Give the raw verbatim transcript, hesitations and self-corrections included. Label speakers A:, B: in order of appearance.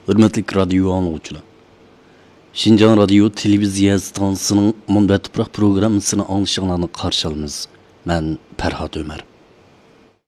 A: Hürmetlik radyo anlıqçılar. Şinjan Radyo Televiziya stansiyasının Munbat Tuproq programmasını anglashinglarni qarshi olamiz. Men Farhod Ömer.